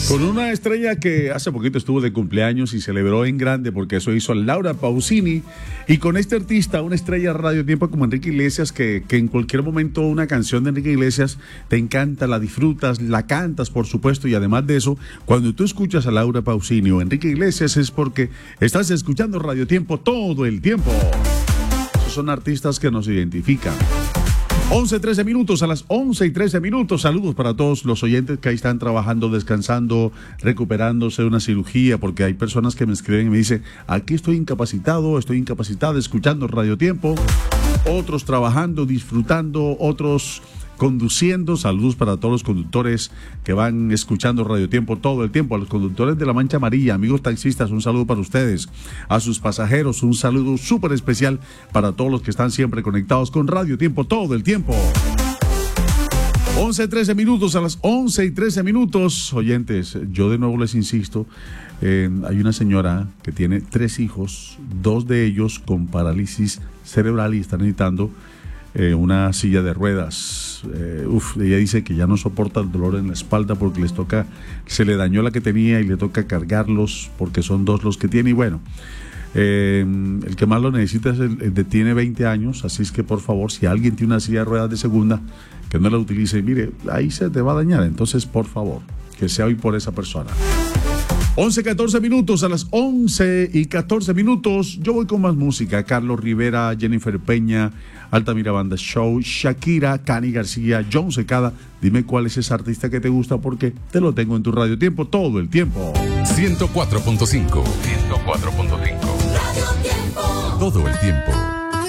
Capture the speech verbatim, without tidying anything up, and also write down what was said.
Con una estrella que hace poquito estuvo de cumpleaños y celebró en grande porque eso hizo Laura Pausini. Y con este artista, una estrella radio tiempo como Enrique Iglesias, que, que en cualquier momento una canción de Enrique Iglesias te encanta, la disfrutas, la cantas, por supuesto. Y además de eso, cuando tú escuchas a Laura Pausini o Enrique Iglesias es porque estás escuchando Radio Tiempo todo el tiempo. Esos son artistas que nos identifican. once, trece minutos, a las once y trece minutos. Saludos para todos los oyentes que ahí están trabajando, descansando, recuperándose de una cirugía, porque hay personas que me escriben y me dicen, aquí estoy incapacitado, estoy incapacitada, escuchando Radio Tiempo. Otros trabajando, disfrutando, otros conduciendo. Saludos para todos los conductores que van escuchando Radio Tiempo todo el tiempo. A los conductores de la Mancha Amarilla, amigos taxistas, un saludo para ustedes. A sus pasajeros, un saludo súper especial para todos los que están siempre conectados con Radio Tiempo todo el tiempo. once, trece minutos, a las once y trece minutos. Oyentes, yo de nuevo les insisto, eh, hay una señora que tiene tres hijos, dos de ellos con parálisis cerebral y están necesitando Eh, una silla de ruedas. Eh, uf, ella dice que ya no soporta el dolor en la espalda porque les toca, se le dañó la que tenía y le toca cargarlos porque son dos los que tiene. Y bueno, eh, el que más lo necesita es el, el de tiene veinte años, así es que por favor, si alguien tiene una silla de ruedas de segunda, que no la utilice, mire, ahí se te va a dañar, entonces por favor, que sea hoy por esa persona. once, catorce minutos, a las once y catorce minutos, yo voy con más música. Carlos Rivera, Jennifer Peña, Altamira Banda Show, Shakira, Cani García, John Secada. Dime cuál es ese artista que te gusta porque te lo tengo en tu Radio Tiempo todo el tiempo. ciento cuatro punto cinco. ciento cuatro punto cinco. Radio Tiempo. Todo el tiempo.